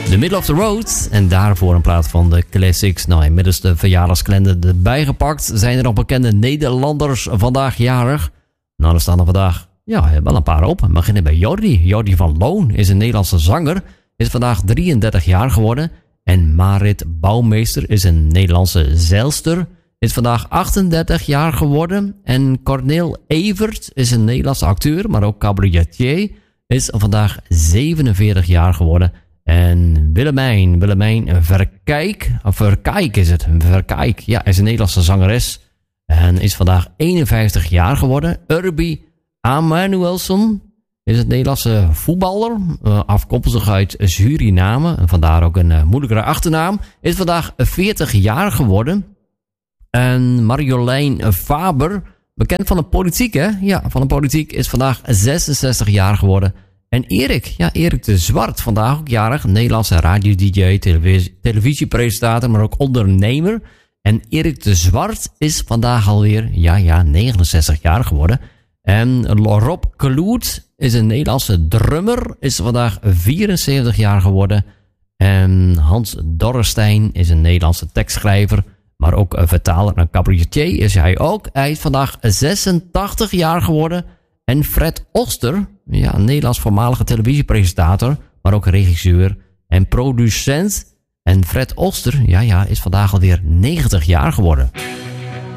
The Middle of the Road. En daarvoor in plaats van de classics. Nou, inmiddels de verjaardagskalender erbij gepakt. Zijn er nog bekende Nederlanders vandaag jarig? Nou, er staan er vandaag wel een paar op. We beginnen bij Jordi. Jordi van Loon is een Nederlandse zanger. Is vandaag 33 jaar geworden. En Marit Bouwmeester is een Nederlandse zeilster. Is vandaag 38 jaar geworden. En Cornel Evert is een Nederlandse acteur, maar ook cabaretier. Is vandaag 47 jaar geworden. En Willemijn Verkijk is het. Verkijk, is een Nederlandse zangeres. En is vandaag 51 jaar geworden. Urbi Emanuelson is een Nederlandse voetballer. Afkomstig uit Suriname. En vandaar ook een moeilijkere achternaam. Is vandaag 40 jaar geworden. En Marjolein Faber, bekend van de politiek, hè? Ja, van de politiek, is vandaag 66 jaar geworden. En Erik de Zwart, vandaag ook jarig. Nederlandse radio-dj, televisiepresentator, maar ook ondernemer. En Erik de Zwart is vandaag alweer, 69 jaar geworden. En Rob Kloet is een Nederlandse drummer, is vandaag 74 jaar geworden. En Hans Dorrestein is een Nederlandse tekstschrijver, maar ook een vertaler en cabaretier is hij ook. Hij is vandaag 86 jaar geworden. En Fred Oster, een Nederlands voormalige televisiepresentator, maar ook regisseur en producent. En Fred Oster, is vandaag alweer 90 jaar geworden.